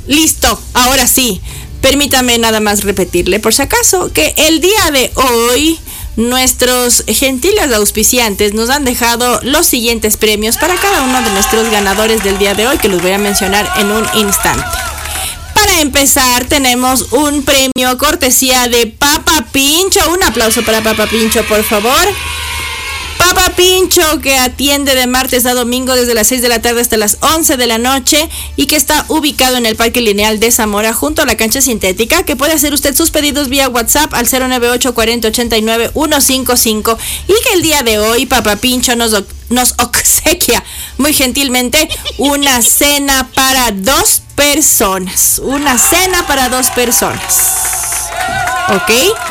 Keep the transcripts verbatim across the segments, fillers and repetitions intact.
Listo, ahora sí. Permítame nada más repetirle, por si acaso, que el día de hoy nuestros gentiles auspiciantes nos han dejado los siguientes premios para cada uno de nuestros ganadores del día de hoy, que los voy a mencionar en un instante. Para empezar, tenemos un premio cortesía de Papa Pincho. Un aplauso para Papa Pincho, por favor. Papa Pincho, que atiende de martes a domingo desde las seis de la tarde hasta las once de la noche y que está ubicado en el Parque Lineal de Zamora junto a la cancha sintética, que puede hacer usted sus pedidos vía WhatsApp al cero nueve ocho cuarenta ochenta y nueve ciento cincuenta y cinco, y que el día de hoy Papa Pincho nos, nos obsequia muy gentilmente una cena para dos personas. Una cena para dos personas. ¿Ok?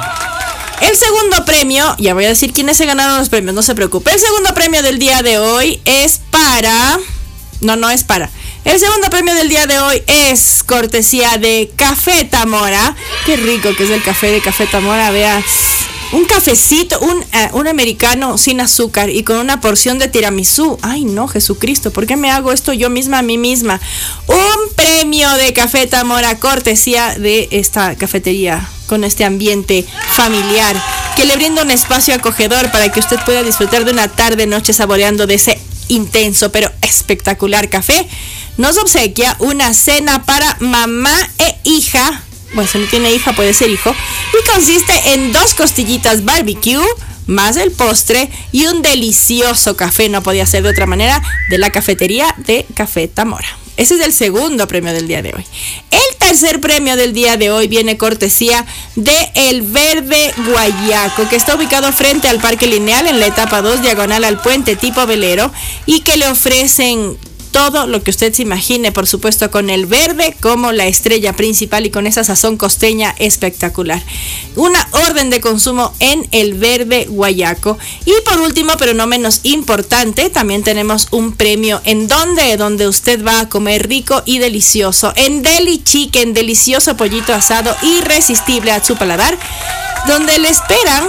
El segundo premio, ya voy a decir quiénes se ganaron los premios, no se preocupe. El segundo premio del día de hoy es para... No, no es para... El segundo premio del día de hoy es cortesía de Café Tamora. Qué rico que es el café de Café Tamora, vea. Un cafecito, un, uh, un americano sin azúcar y con una porción de tiramisú. Ay, no, Jesucristo, ¿por qué me hago esto yo misma a mí misma? Un premio de Café Tamora, cortesía de esta cafetería con este ambiente familiar que le brinda un espacio acogedor para que usted pueda disfrutar de una tarde, noche saboreando de ese intenso pero espectacular café. Nos obsequia una cena para mamá e hija. Bueno, si no tiene hija, puede ser hijo. Y consiste en dos costillitas barbecue, más el postre y un delicioso café, no podía ser de otra manera, de la cafetería de Café Tamora. Ese es el segundo premio del día de hoy. El tercer premio del día de hoy viene cortesía de El Verde Guayaco, que está ubicado frente al Parque Lineal en la etapa dos, diagonal al puente tipo velero, y que le ofrecen todo lo que usted se imagine, por supuesto, con el verde como la estrella principal y con esa sazón costeña espectacular. Una orden de consumo en El Verde Guayaco. Y por último, pero no menos importante, también tenemos un premio en donde, donde usted va a comer rico y delicioso. En Deli Chicken, delicioso pollito asado irresistible a su paladar, donde le esperan...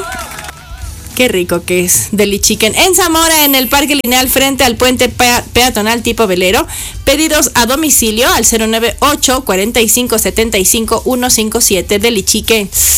Qué rico que es Deli Chicken en Zamora, en el Parque Lineal frente al puente pea- peatonal tipo velero. Pedidos a domicilio al cero nueve ocho cuarenta y cinco setenta y cinco ciento cincuenta y siete. Deli Chicken.